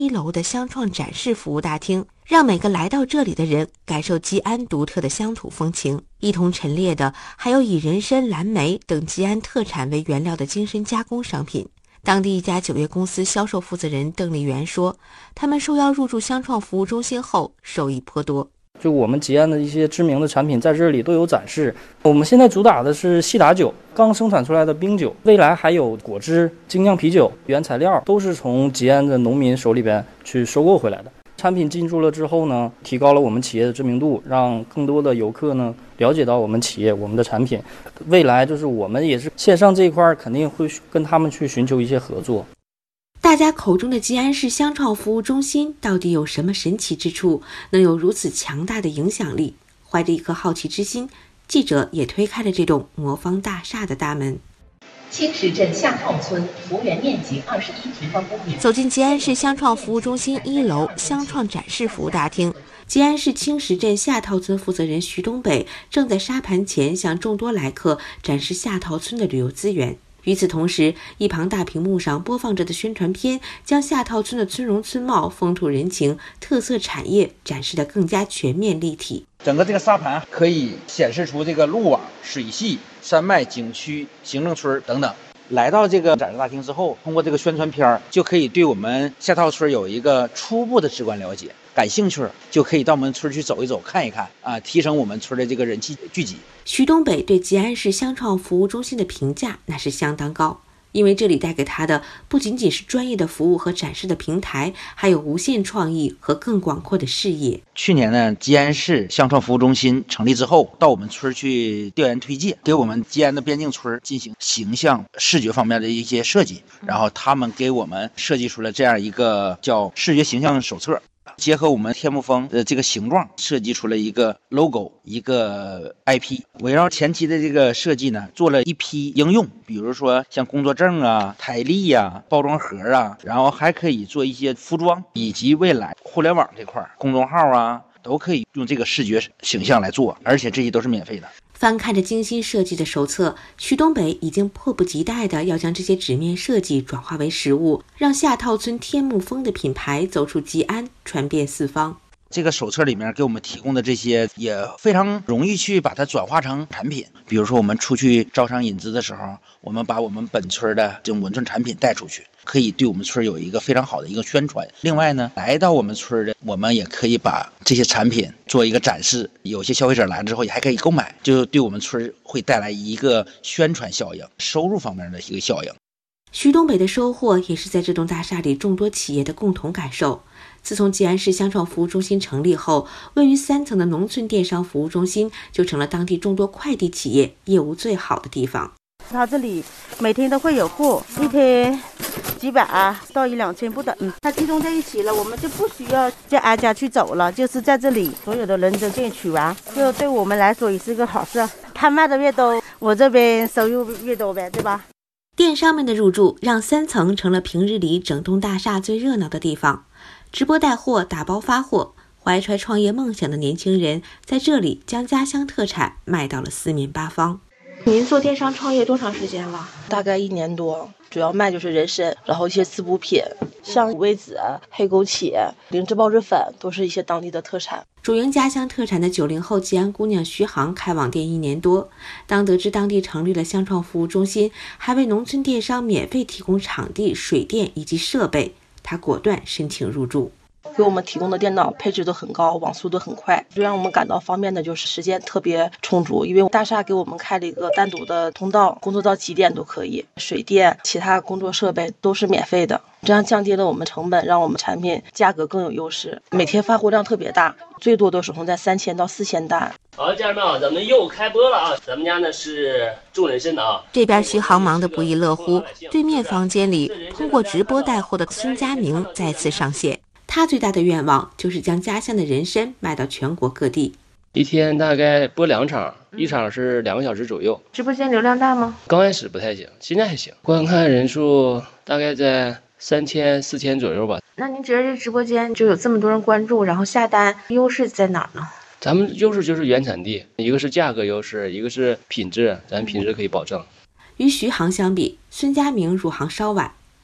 1楼的乡创展示服务大厅，让每个来到这里的人感受吉安独特的乡土风情。一同陈列的还有以人参、蓝莓等吉安特产为原料的精深加工商品。当地一家酒业公司销售负责人邓丽媛说，他们受邀入驻乡创服务中心后受益颇多。 就我们吉安的一些知名的产品在这里都有展示。我们现在主打的是西打酒，刚生产出来的冰酒，未来还有果汁、精酿啤酒，原材料都是从吉安的农民手里边去收购回来的。产品进驻了之后呢，提高了我们企业的知名度，让更多的游客呢了解到我们企业、我们的产品。未来就是我们也是线上这一块肯定会跟他们去寻求一些合作。 大家口中的吉安市乡创服务中心到底有什么神奇之处，能有如此强大的影响力？怀着一颗好奇之心，记者也推开了这栋魔方大厦的大门。 青石镇下套村，幅员面积21平方公里。 走进吉安市乡创服务中心1楼乡创展示服务大厅，吉安市青石镇下套村负责人徐东北正在沙盘前向众多来客展示下套村的旅游资源。与此同时，一旁大屏幕上播放着的宣传片将下套村的村容村貌、风土人情、特色产业展示得更加全面立体。 整个这个沙盘可以显示出这个路网、水系、山脉、景区、行政村等等。来到这个展示大厅之后，通过这个宣传片就可以对我们下套村有一个初步的直观了解。感兴趣就可以到我们村去走一走、看一看啊，提升我们村的这个人气聚集。 徐东北对吉安市乡创服务中心的评价那是相当高，因为这里带给他的不仅仅是专业的服务和展示的平台，还有无限创意和更广阔的视野。 去年呢，吉安市乡创服务中心成立之后，到我们村去调研推介，给我们吉安的边境村进行形象视觉方面的一些设计，然后他们给我们设计出了这样一个叫视觉形象手册。结合我们天目峰的这个形状，设计出了一个 logo， 一个 IP。围绕前期的这个设计呢，做了一批应用，比如说像工作证啊、台历啊、包装盒啊，然后还可以做一些服装，以及未来互联网这块公众号啊，都可以用这个视觉形象来做，而且这些都是免费的。 翻看着精心设计的手册，徐东北已经迫不及待地要将这些纸面设计转化为实物，让下套村天目峰的品牌走出吉安，传遍四方。 这个手册里面给我们提供的这些也非常容易去把它转化成产品，比如说我们出去招商引资的时候，我们把我们本村的这种文创产品带出去，可以对我们村有一个非常好的一个宣传。另外呢，来到我们村的，我们也可以把这些产品做一个展示，有些消费者来了之后也还可以购买，就对我们村会带来一个宣传效应、收入方面的一个效应。 徐东北的收获也是在这栋大厦里众多企业的共同感受。自从吉安市乡创服务中心成立后，位于3层的农村电商服务中心就成了当地众多快递企业业务最好的地方。 它这里每天都会有货，一天几百到1-2千不等。它集中在一起了，我们就不需要再挨家去走了，就是在这里所有的人都可以取完，就对我们来说也是个好事。他卖的越多，我这边收入越多呗，对吧？ 电商们的入驻让3层成了平日里整栋大厦最热闹的地方。直播带货、打包发货，怀揣创业梦想的年轻人在这里将家乡特产卖到了四面八方。 您做电商创业多长时间了？ 大概1年多，主要卖就是人参，然后一些滋补品，像五味子、黑枸杞、灵芝孢子粉，都是一些当地的特产。 主营家乡特产的90后吉安姑娘徐航开网店1年多，当得知当地成立了乡创服务中心，还为农村电商免费提供场地、水电以及设备，她果断申请入驻。 给我们提供的电脑配置都很高，网速都很快，最让我们感到方便的就是时间特别充足，因为大厦给我们开了一个单独的通道，工作到几点都可以，水电其他工作设备都是免费的，这样降低了我们成本，让我们产品价格更有优势，每天发货量特别大，最多都手控在3000到4000单。 好，家人们啊，咱们又开播了啊！咱们家呢是种人参的啊。 这边徐航忙得不亦乐乎，对面房间里通过直播带货的孙佳明再次上线。他最大的愿望就是将家乡的人参卖到全国各地。 一天大概播2场，一场是2个小时左右。 直播间流量大吗？ 刚开始不太行，现在还行，观看人数大概在3000、4000左右吧。 那您觉得这直播间就有这么多人关注，然后下单，优势在哪儿呢？ 咱们优势就是原产地，一个是价格优势，一个是品质，咱品质可以保证。 与徐航相比，孙佳明入行稍晚。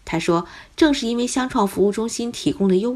他说，正是因为香创服务中心提供的优